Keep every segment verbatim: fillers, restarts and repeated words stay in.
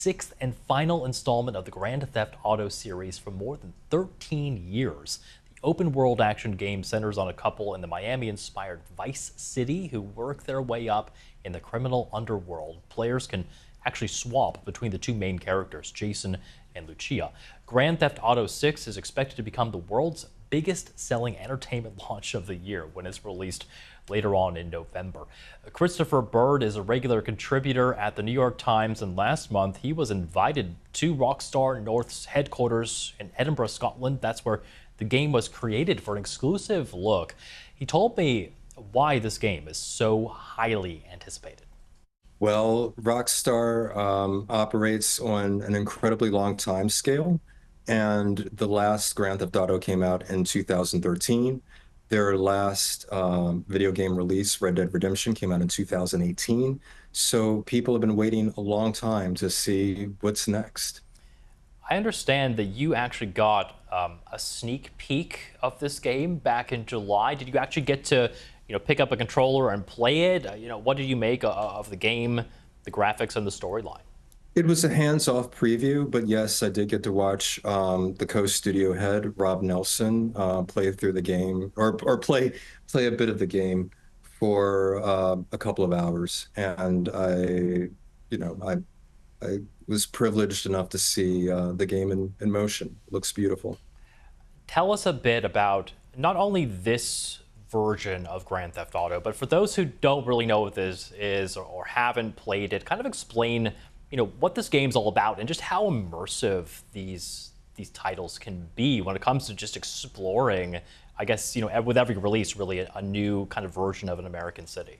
sixth and final installment of the Grand Theft Auto series for more than thirteen years. The open world action game centers on a couple in the Miami-inspired Vice City who work their way up in the criminal underworld. Players can actually swap between the two main characters, Jason and Lucia. Grand Theft Auto six is expected to become the world's biggest selling entertainment launch of the year when it's released later on in November. Christopher Bird is a regular contributor at the New York Times, and last month he was invited to Rockstar North's headquarters in Edinburgh, Scotland. That's where the game was created for an exclusive look. He told me why this game is so highly anticipated. Well, Rockstar um, operates on an incredibly long time scale, and the last Grand Theft Auto came out in two thousand thirteen. Their last um, video game release, Red Dead Redemption, came out in two thousand eighteen. So people have been waiting a long time to see what's next. I understand that you actually got um, a sneak peek of this game back in July. Did you actually get to, you know, pick up a controller and play it? Uh, you know, what did you make uh, of the game, the graphics, and the storyline? It was a hands-off preview, but yes, I did get to watch um, the co-studio head, Rob Nelson, uh, play through the game or or play play a bit of the game for uh, a couple of hours, and I, you know, I I was privileged enough to see uh, the game in, in motion. It looks beautiful. Tell us a bit about not only this version of Grand Theft Auto, but for those who don't really know what this is or, or haven't played it, kind of explain, you know, what this game's all about and just how immersive these these titles can be when it comes to just exploring, I guess, you know, with every release, really a, a new kind of version of an American city.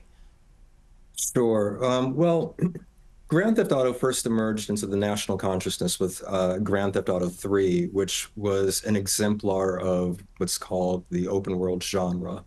Sure. Um, well, Grand Theft Auto first emerged into the national consciousness with uh, Grand Theft Auto three, which was an exemplar of what's called the open world genre.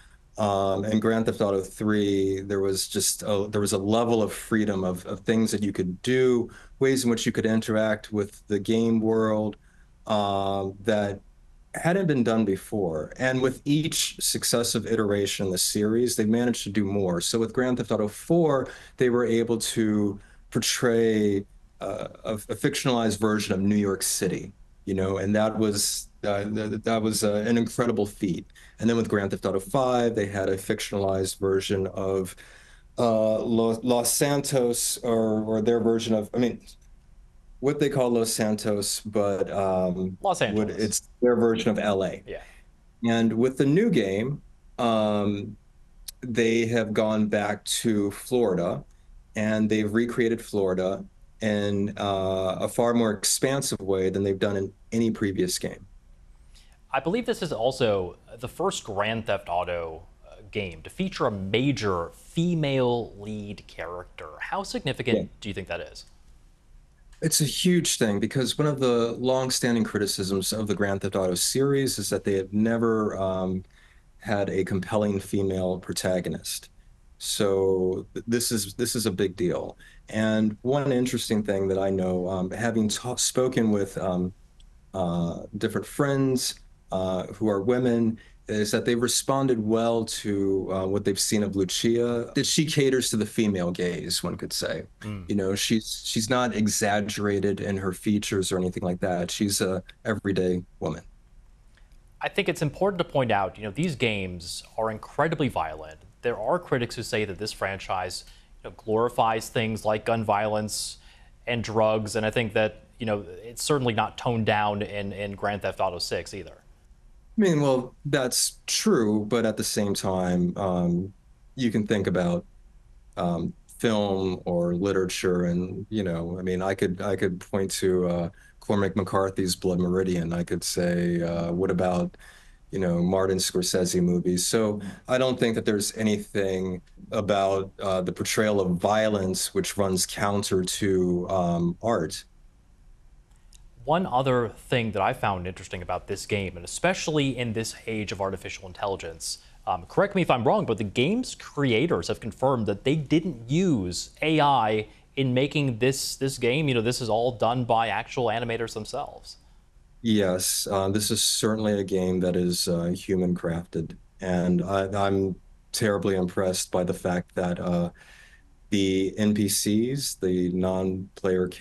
Um, and Grand Theft Auto three, there was just a, there was a level of freedom of, of things that you could do, ways in which you could interact with the game world um, that hadn't been done before. And with each successive iteration in the series, they managed to do more. So with Grand Theft Auto four, they were able to portray uh, a, a fictionalized version of New York City, you know, and that was uh, th that was uh, an incredible feat. And then with Grand Theft Auto five, they had a fictionalized version of uh, Los, Los Santos, or or their version of, I mean, what they call Los Santos, but um, Los what Angeles. it's their version of L A. Yeah. And with the new game, um, they have gone back to Florida, and they've recreated Florida in uh, a far more expansive way than they've done in any previous game. I believe this is also the first Grand Theft Auto uh, game to feature a major female lead character. How Yeah. significant do you think that is? It's a huge thing because one of the long-standing criticisms of the Grand Theft Auto series is that they have never um, had a compelling female protagonist. So th- this is this is a big deal. And one interesting thing that I know, um, having ta spoken with um, uh, different friends uh, who are women, is that they've responded well to uh, what they've seen of Lucia. That she caters to the female gaze, one could say. Mm. You know, she's she's not exaggerated in her features or anything like that. She's a everyday woman. I think it's important to point out, you know, these games are incredibly violent. There are critics who say that this franchise, you know, glorifies things like gun violence and drugs, and I think that, you know, it's certainly not toned down in, in Grand Theft Auto six either. I mean, well, that's true, but at the same time, um, you can think about um, film or literature, and you know, I mean, I could I could point to uh, Cormac McCarthy's Blood Meridian. I could say, uh, what about you know Martin Scorsese movies? So I don't think that there's anything about uh, the portrayal of violence which runs counter to um, art. One other thing that I found interesting about this game, and especially in this age of artificial intelligence, um, correct me if I'm wrong, but the game's creators have confirmed that they didn't use A I in making this this game. You know, this is all done by actual animators themselves. Yes, uh, this is certainly a game that is uh, human crafted, and I, I'm terribly impressed by the fact that uh, the N P Cs, the non-player